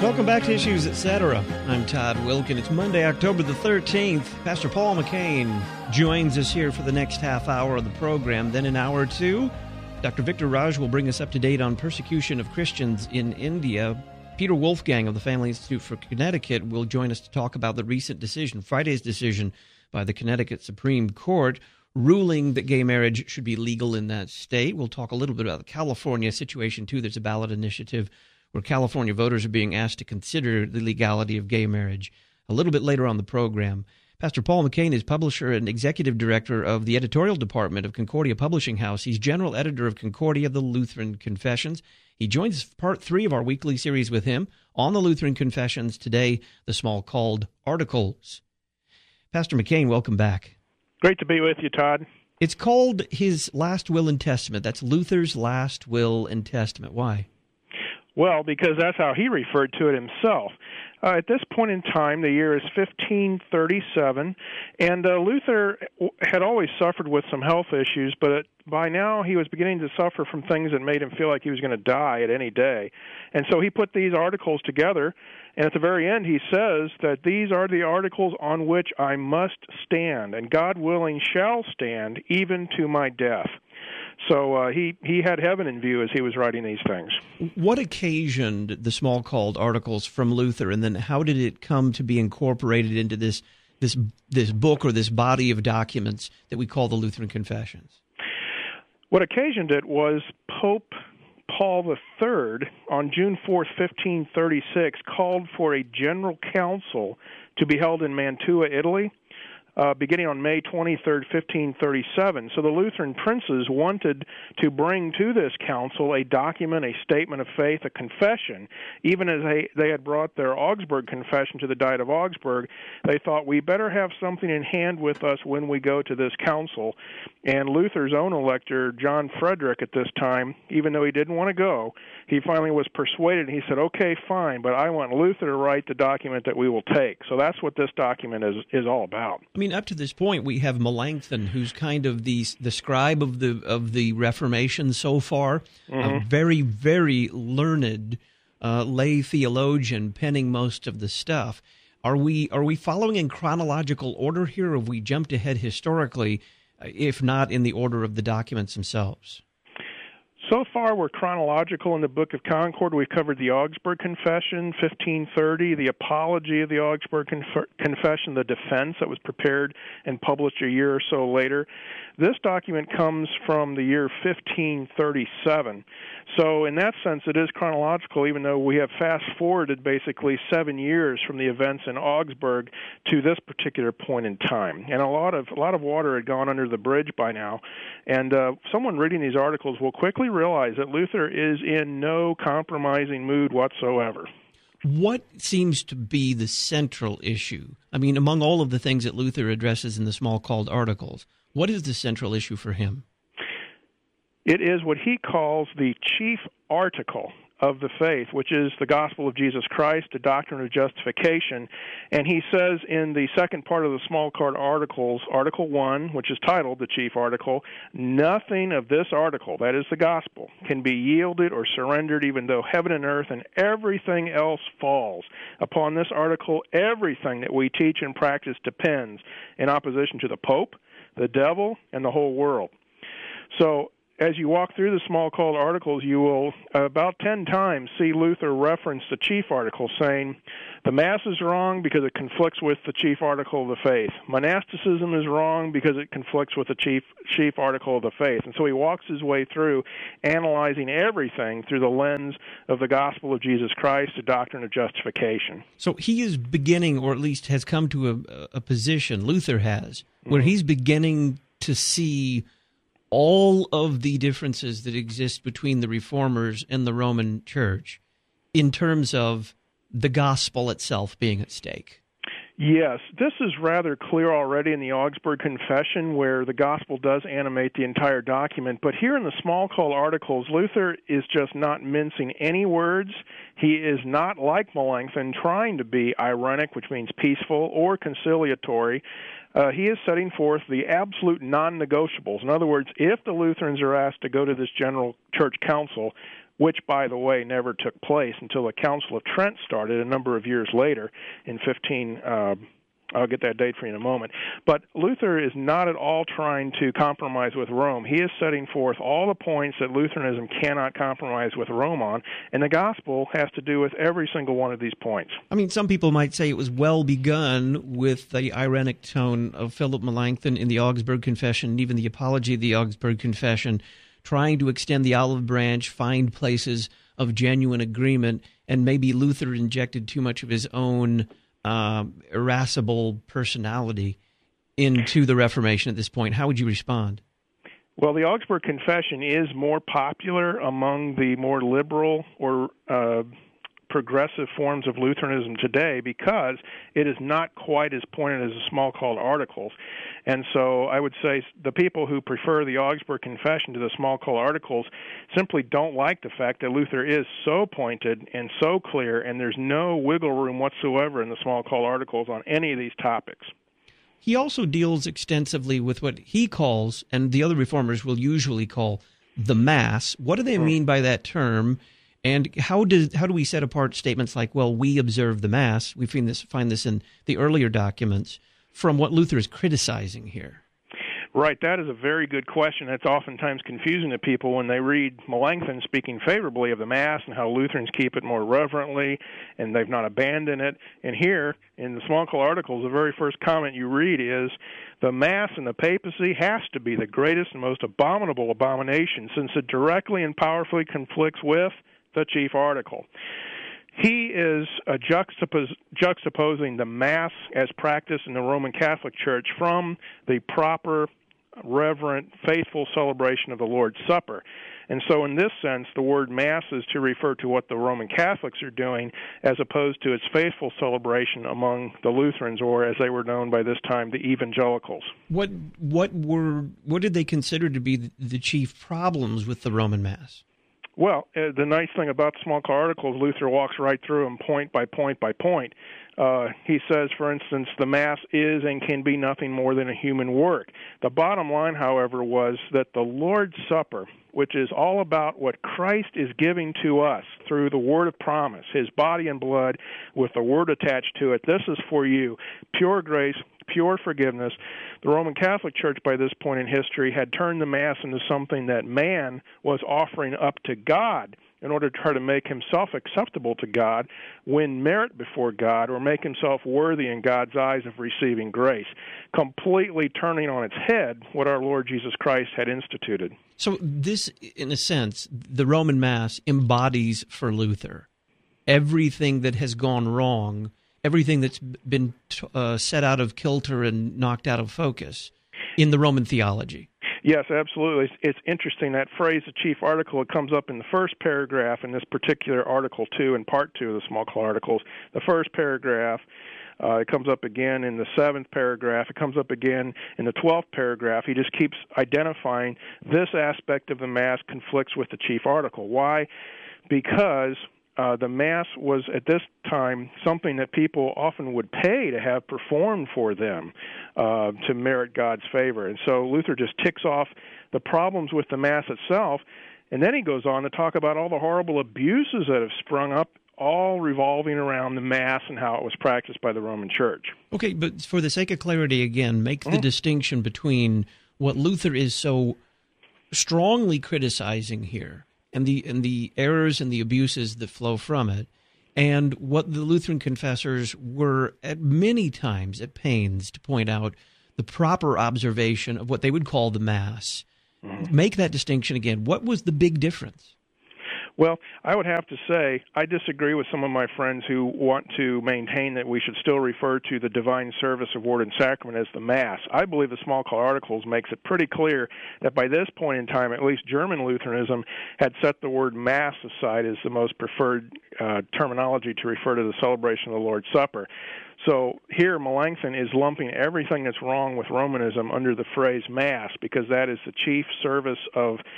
Welcome back to Issues Etc. I'm Todd Wilkin. It's Monday, October the 13th. Pastor Paul McCain joins us here for the next half hour of the program. Then in hour two, Dr. Victor Raj will bring us up to date on persecution of Christians in India. Peter Wolfgang of the Family Institute for Connecticut will join us to talk about the recent decision, Friday's decision by the Connecticut Supreme Court, ruling that gay marriage should be legal in that state. We'll talk a little bit about the California situation, too. There's a ballot initiative where California voters are being asked to consider the legality of gay marriage a little bit later on the program. Pastor Paul McCain is publisher and executive director of the editorial department of Concordia Publishing House. He's general editor of Concordia, the Lutheran Confessions. He joins part 3 of our weekly series with him on the Lutheran Confessions today, the small called Articles. Pastor McCain, welcome back. Great to be with you, Todd. It's called his Last Will and Testament. That's Luther's Last Will and Testament. Why? Well, because that's how he referred to it himself. At this point in time, the year is 1537, and Luther had always suffered with some health issues, but by now he was beginning to suffer from things that made him feel like he was going to die at any day. And so he put these articles together, and at the very end he says that these are the articles on which I must stand, and God willing shall stand even to my death. So he had heaven in view as he was writing these things. What occasioned the small called Articles from Luther, and then how did it come to be incorporated into this book or this body of documents that we call the Lutheran Confessions? What occasioned it was Pope Paul III on June 4th, 1536, called for a general council to be held in Mantua, Italy, beginning on May 23rd, 1537. So the Lutheran princes wanted to bring to this council a document, a statement of faith, a confession. Even as they had brought their Augsburg confession to the Diet of Augsburg, they thought we better have something in hand with us when we go to this council. And Luther's own elector, John Frederick, at this time, even though he didn't want to go, he finally was persuaded. He said, okay, fine, but I want Luther to write the document that we will take. So that's what this document is all about. I mean, up to this point, we have Melanchthon, who's kind of the scribe of the Reformation so far, a very, very learned lay theologian penning most of the stuff. Are we following in chronological order here, or have we jumped ahead historically, if not in the order of the documents themselves? So far, we're chronological in the Book of Concord. We've covered the Augsburg Confession, 1530, the apology of the Augsburg Confession, the defense that was prepared and published a year or so later. This document comes from the year 1537. So in that sense, it is chronological, even though we have fast-forwarded basically 7 years from the events in Augsburg to this particular point in time. And a lot of water had gone under the bridge by now. And someone reading these articles will quickly realize that Luther is in no compromising mood whatsoever. What seems to be the central issue? I mean, among all of the things that Luther addresses in the small called Articles, what is the central issue for him? It is what he calls the chief article of the faith, which is the gospel of Jesus Christ, the doctrine of justification. And he says in the second part of the small card articles, Article 1, which is titled the chief article, nothing of this article, that is the gospel, can be yielded or surrendered even though heaven and earth and everything else falls. Upon this article, everything that we teach and practice depends in opposition to the Pope, the devil, and the whole world. So as you walk through the small called articles, you will about 10 times see Luther reference the chief article, saying the Mass is wrong because it conflicts with the chief article of the faith. Monasticism is wrong because it conflicts with the chief article of the faith. And so he walks his way through analyzing everything through the lens of the gospel of Jesus Christ, the doctrine of justification. So he is beginning, or at least has come to a position, Luther has, where he's beginning to see all of the differences that exist between the Reformers and the Roman Church in terms of the gospel itself being at stake. Yes, this is rather clear already in the Augsburg Confession, where the gospel does animate the entire document. But here in the small call articles, Luther is just not mincing any words. He is not, like Melanchthon, trying to be ironic, which means peaceful, or conciliatory. He is setting forth the absolute non-negotiables. In other words, if the Lutherans are asked to go to this general church council, which, by the way, never took place until the Council of Trent started a number of years later in 15. I'll get that date for you in a moment. But Luther is not at all trying to compromise with Rome. He is setting forth all the points that Lutheranism cannot compromise with Rome on, and the gospel has to do with every single one of these points. I mean, some people might say it was well begun with the ironic tone of Philip Melanchthon in the Augsburg Confession, and even the Apology of the Augsburg Confession, trying to extend the olive branch, find places of genuine agreement, and maybe Luther injected too much of his own irascible personality into the Reformation at this point. How would you respond? Well, the Augsburg Confession is more popular among the more liberal or progressive forms of Lutheranism today because it is not quite as pointed as the small-called articles. And so I would say the people who prefer the Augsburg Confession to the small-called articles simply don't like the fact that Luther is so pointed and so clear, and there's no wiggle room whatsoever in the small-called articles on any of these topics. He also deals extensively with what he calls, and the other reformers will usually call, the Mass. What do they mean by that term? And how do we set apart statements like, well, we observe the Mass, we find this in the earlier documents, from what Luther is criticizing here? Right, that is a very good question. It's oftentimes confusing to people when they read Melanchthon speaking favorably of the Mass and how Lutherans keep it more reverently and they've not abandoned it. And here, in the small-called articles, the very first comment you read is, the Mass and the papacy has to be the greatest and most abominable abomination since it directly and powerfully conflicts with the chief article. He is juxtaposing the Mass as practiced in the Roman Catholic Church from the proper, reverent, faithful celebration of the Lord's Supper. And so in this sense, the word Mass is to refer to what the Roman Catholics are doing as opposed to its faithful celebration among the Lutherans, or as they were known by this time, the evangelicals. What did they consider to be the chief problems with the Roman Mass? Well, the nice thing about the small-called articles, Luther walks right through them point by point by point. He says, for instance, the Mass is and can be nothing more than a human work. The bottom line, however, was that the Lord's Supper, which is all about what Christ is giving to us through the word of promise, his body and blood with the word attached to it, this is for you, pure grace, pure forgiveness. The Roman Catholic Church, by this point in history, had turned the Mass into something that man was offering up to God in order to try to make himself acceptable to God, win merit before God, or make himself worthy in God's eyes of receiving grace, completely turning on its head what our Lord Jesus Christ had instituted. So this, in a sense, the Roman Mass embodies for Luther everything that has gone wrong, everything that's been set out of kilter and knocked out of focus in the Roman theology. Yes, absolutely. It's interesting, that phrase, the chief article, it comes up in the first paragraph in this particular Article 2 and Part 2 of the small-called articles. The first paragraph, it comes up again in the 7th paragraph. It comes up again in the 12th paragraph. He just keeps identifying this aspect of the Mass conflicts with the chief article. Why? Because the Mass was, at this time, something that people often would pay to have performed for them to merit God's favor. And so Luther just ticks off the problems with the Mass itself, and then he goes on to talk about all the horrible abuses that have sprung up, all revolving around the Mass and how it was practiced by the Roman Church. Okay, but for the sake of clarity, again, make the distinction between what Luther is so strongly criticizing here and the errors and the abuses that flow from it, and what the Lutheran confessors were at many times at pains to point out the proper observation of what they would call the Mass. Make that distinction again. What was the big difference? Well, I would have to say I disagree with some of my friends who want to maintain that we should still refer to the divine service of Word and Sacrament as the Mass. I believe the small-called articles makes it pretty clear that by this point in time, at least German Lutheranism had set the word Mass aside as the most preferred terminology to refer to the celebration of the Lord's Supper. So here Melanchthon is lumping everything that's wrong with Romanism under the phrase Mass, because that is the chief service of